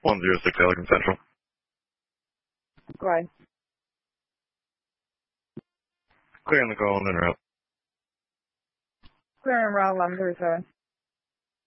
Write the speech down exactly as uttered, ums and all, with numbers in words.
one zero six Elegant Central. Go ahead. Clearing the call and then route. Clearing route eleven thirty-seven.